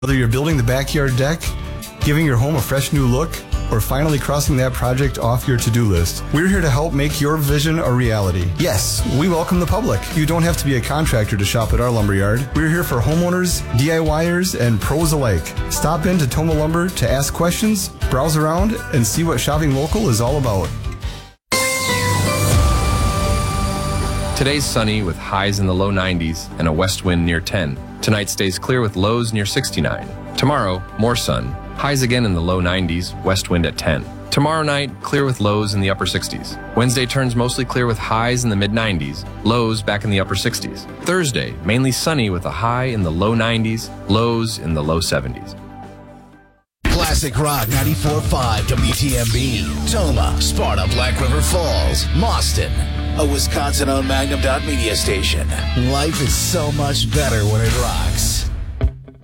Whether you're building the backyard deck, giving your home a fresh new look, or finally crossing that project off your to-do list, we're here to help make your vision a reality. Yes, we welcome the public. You don't have to be a contractor to shop at our lumberyard. We're here for homeowners, DIYers, and pros alike. Stop in to Toma Lumber to ask questions, browse around, and see what shopping local is all about. Today's sunny with highs in the low 90s and a west wind near 10. Tonight stays clear with lows near 69. Tomorrow, more sun. Highs again in the low 90s, west wind at 10. Tomorrow night, clear with lows in the upper 60s. Wednesday turns mostly clear with highs in the mid 90s, lows back in the upper 60s. Thursday, mainly sunny with a high in the low 90s, lows in the low 70s. Classic Rock 94.5 WTMB. Toma, Sparta, Black River Falls, Mauston. A Wisconsin-owned Magnum Dot media station. Life is so much better when it rocks.